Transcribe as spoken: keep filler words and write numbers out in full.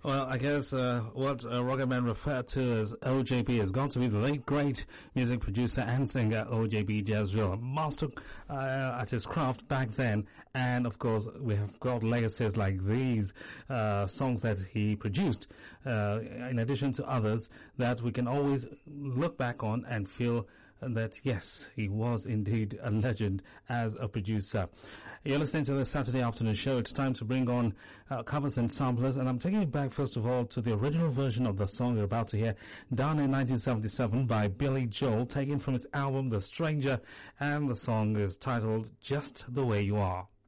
Well, I guess uh, what uh, Rocketman referred to as O J B has got to be the late great music producer and singer O J B Jazreel, a master uh, at his craft back then. And of course, we have got legacies like these uh, songs that he produced, uh, in addition to others that we can always look back on and feel that yes, he was indeed a legend as a producer. You're listening to the Saturday afternoon show. It's time to bring on uh, covers and samplers, and I'm taking you back first of all to the original version of the song you're about to hear, done in nineteen seventy-seven by Billy Joel, taken from his album The Stranger, and the song is titled Just the Way You Are.